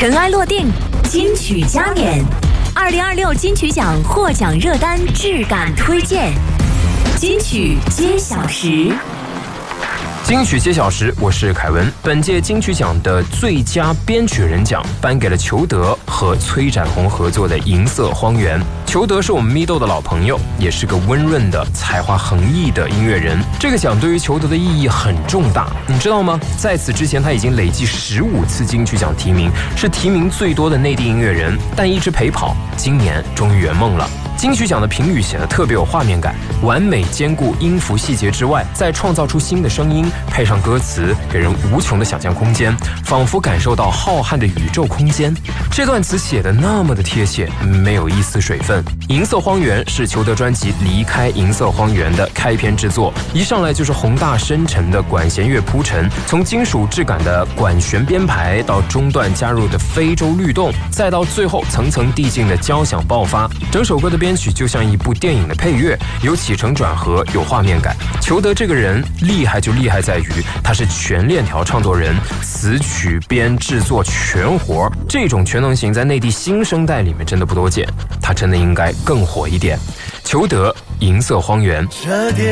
尘埃落定，金曲加冕，2026金曲奖获奖热单质感推荐，金曲揭晓时。 金曲揭晓时，我是凯文。本届金曲奖的最佳编曲人奖颁给了裘德和崔展宏合作的《银色荒原》。裘德是我们咪豆的老朋友，也是个温润的、才华横溢的音乐人。这个奖对于裘德的意义很重大，你知道吗？在此之前，他已经累计15次金曲奖提名，是提名最多的内地音乐人，但一直陪跑，今年终于圆梦了。金曲奖的评语写得特别有画面感，完美兼顾音符细节之外，再创造出新的声音，配上歌词，给人无穷的想象空间，仿佛感受到浩瀚的宇宙空间。这段词写得那么的贴切，没有一丝水分。银色荒原是裘德专辑《离开银色荒原》的开篇之作，一上来就是宏大深沉的管弦乐铺陈，从金属质感的管弦编排到中段加入的非洲律动，再到最后层层递进的交响爆发，整首歌的编曲就像一部电影的配乐，有起承转合，有画面感。裘德这个人厉害就厉害在于他是全链条创作人，词曲编制作全活，这种全能型在内地新生代里面真的不多见，他真的应该更火一点。裘德《银色荒原》。